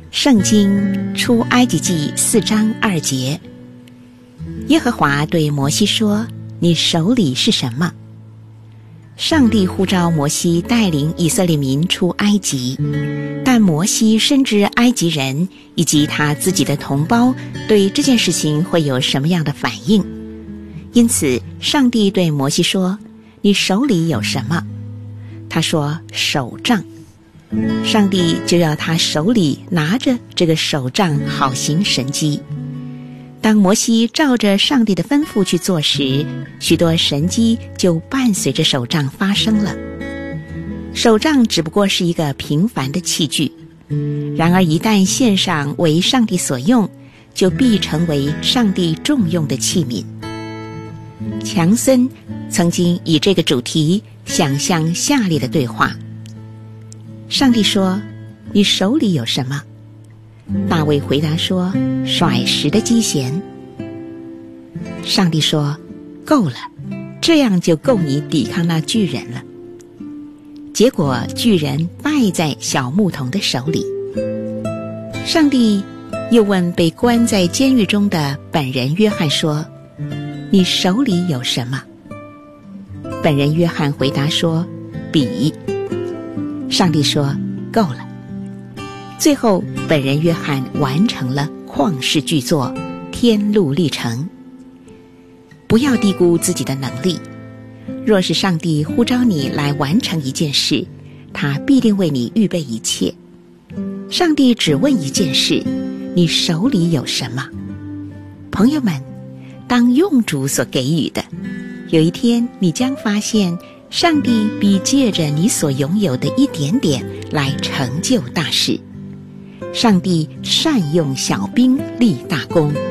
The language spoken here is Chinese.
圣经出埃及记4章2节，耶和华对摩西说：你手里是什么？上帝呼召摩西带领以色列民出埃及，但摩西深知埃及人以及他自己的同胞对这件事情会有什么样的反应，因此上帝对摩西说：你手里有什么？他说：手杖。上帝就要他手里拿着这个手杖，好行神迹。当摩西照着上帝的吩咐去做时，许多神迹就伴随着手杖发生了。手杖只不过是一个平凡的器具，然而一旦献上为上帝所用，就必成为上帝重用的器皿。强森曾经以这个主题想象下列的对话：上帝说：你手里有什么？大卫回答说：甩石的机弦。上帝说：够了，这样就够你抵抗那巨人了。结果巨人败在小牧童的手里。上帝又问被关在监狱中的本人约翰说：你手里有什么？本人约翰回答说：笔。上帝说：够了。最后本人约翰完成了旷世巨作《天路历程》。不要低估自己的能力，若是上帝呼召你来完成一件事，他必定为你预备一切。上帝只问一件事：你手里有什么？朋友们，当用主所给予的，有一天你将发现上帝必借着你所拥有的一点点来成就大事。上帝善用小兵立大功。